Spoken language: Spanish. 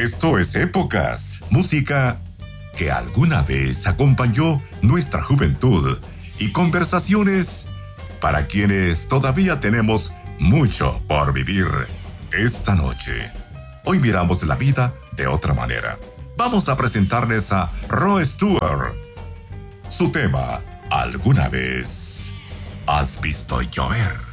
Esto es Épocas, música que alguna vez acompañó nuestra juventud y conversaciones para quienes todavía tenemos mucho por vivir esta noche. Hoy miramos la vida de otra manera. Vamos a presentarles a Rod Stewart. Su tema, ¿alguna vez has visto llover?